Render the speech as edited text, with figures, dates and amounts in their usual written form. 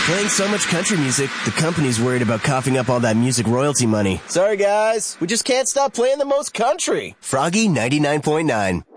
Playing so much country music, the company's worried about coughing up all that music royalty money. Sorry, guys. We just can't stop playing the most country. Froggy 99.9.